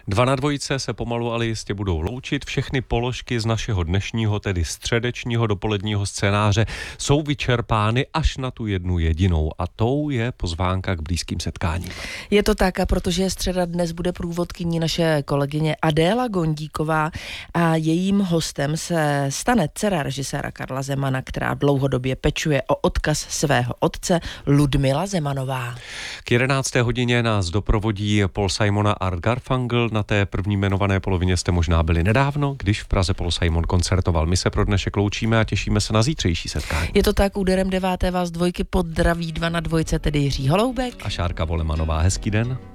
Dva na dvojice se pomalu ale jistě budou loučit. Všechny položky z našeho dnešního, tedy středečního dopoledního scénáře jsou vyčerpány až na tu jednu jedinou a tou je pozvánka k blízkým setkáním. Je to tak, a protože je středa, dnes bude průvodkyní naše kolegyně Adéla Gondíková a jejím hostem se stane dcera režiséra Karla Zemana, která dlouhodobě pečuje o odkaz svého otce, Ludmila Zemanová. K 11. hodině nás doprovodí Paul Simon a Art Garfunkel. Na té první jmenované polovině jste možná byli nedávno, když v Praze Paul Simon koncertoval. My se pro dnešek loučíme a těšíme se na zítřejší setkání. Je to tak, úderem 9. vás dvojky pozdraví dva na dvojce, tedy Jiří Holoubek a Šárka Volemanová. Hezký den.